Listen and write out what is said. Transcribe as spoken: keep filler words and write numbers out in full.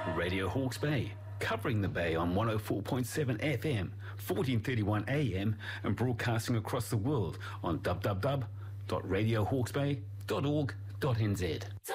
Radio Hawke's Bay, covering the Bay on one oh four point seven F M, fourteen thirty-one A M, and broadcasting across the world on w w w dot radio hawke's bay dot org dot n z.